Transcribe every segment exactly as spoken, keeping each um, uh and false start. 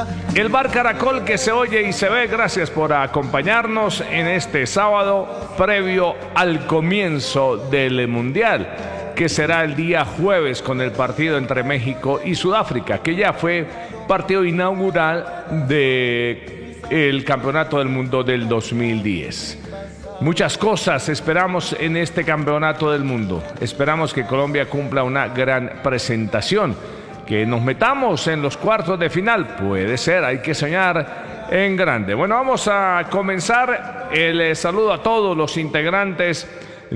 El Bar Caracol que se oye y se ve, gracias por acompañarnos en este sábado previo al comienzo del Mundial, que será el día jueves con el partido entre México y Sudáfrica, que ya fue partido inaugural del Campeonato del Mundo del dos mil diez. Muchas cosas esperamos en este Campeonato del Mundo. Esperamos que Colombia cumpla una gran presentación, que nos metamos en los cuartos de final. Puede ser, hay que soñar en grande. Bueno, vamos a comenzar. El saludo a todos los integrantes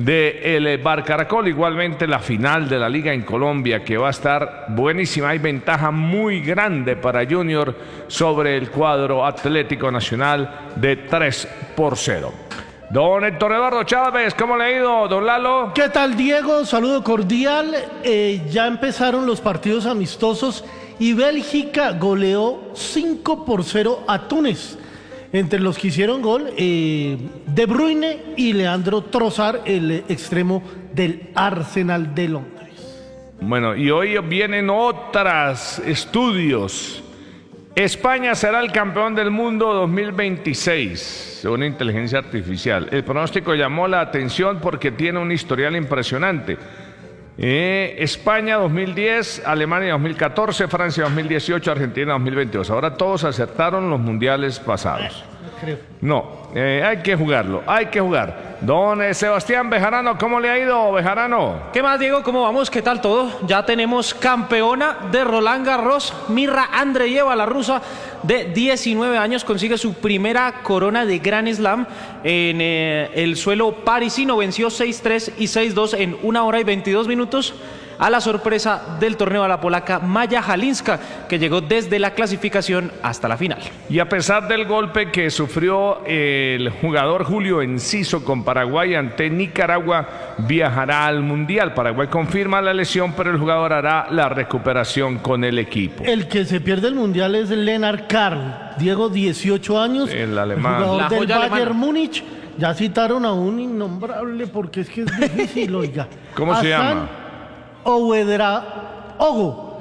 del Bar Caracol. Igualmente la final de la Liga en Colombia, que va a estar buenísima. Hay ventaja muy grande para Junior sobre el cuadro Atlético Nacional de tres por cero. Don Héctor Eduardo Chávez, ¿cómo le ha ido, don Lalo? ¿Qué tal, Diego? Saludo cordial. Eh, ya empezaron los partidos amistosos y Bélgica goleó cinco por cero a Túnez. Entre los que hicieron gol, eh, De Bruyne y Leandro Trossard, el extremo del Arsenal de Londres. Bueno, y hoy vienen otros estudios. España será el campeón del mundo dos mil veintiséis, según inteligencia artificial. El pronóstico llamó la atención porque tiene un historial impresionante. Eh, España dos mil diez, Alemania dos mil catorce, Francia dos mil dieciocho, Argentina dos mil veintidós. Ahora todos acertaron los mundiales pasados. No, eh, hay que jugarlo, hay que jugar. Don eh, Sebastián Bejarano, ¿cómo le ha ido, Bejarano? ¿Qué más, Diego? ¿Cómo vamos? ¿Qué tal todo? Ya tenemos campeona de Roland Garros. Mirra Andreeva, la rusa de diecinueve años, consigue su primera corona de Grand Slam en eh, el suelo parisino. Venció seis tres y seis dos en una hora y veintidós minutos a la sorpresa del torneo, a la polaca Maya Halinska, que llegó desde la clasificación hasta la final. Y a pesar del golpe que sufrió el jugador Julio Enciso con Paraguay ante Nicaragua, viajará al Mundial. Paraguay confirma la lesión, pero el jugador hará la recuperación con el equipo. El que se pierde el Mundial es Lennart Karl, Diego, dieciocho años, el alemán, el jugador la del joya Bayern alemana. Múnich. Ya citaron a un innombrable porque es que es difícil, oiga. ¿Cómo se Hassan llama? Ouedra Ogo,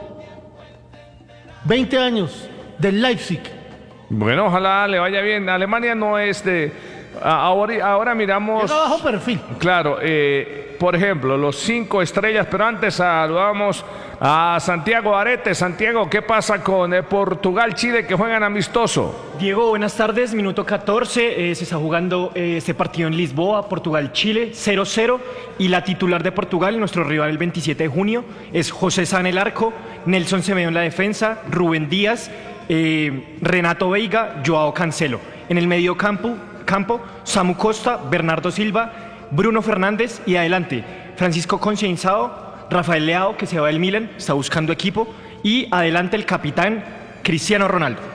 veinte años, del Leipzig. Bueno, ojalá le vaya bien. Alemania no es de... Ahora, ahora miramos... Llega bajo perfil. Claro, eh, por ejemplo, los cinco estrellas, pero antes saludamos a Santiago Arete. Santiago, ¿qué pasa con eh, Portugal-Chile que juegan amistoso? Diego, buenas tardes. Minuto catorce, eh, se está jugando eh, este partido en Lisboa, Portugal-Chile, cero cero. Y la titular de Portugal, nuestro rival el veintisiete de junio, es José Sa en el arco, Nelson Semedo en la defensa, Rubén Díaz, eh, Renato Veiga, Joao Cancelo. En el medio campo, campo, Samu Costa, Bernardo Silva, Bruno Fernández y adelante, Francisco Conceição, Rafael Leao, que se va del Milan, está buscando equipo, y adelante el capitán Cristiano Ronaldo.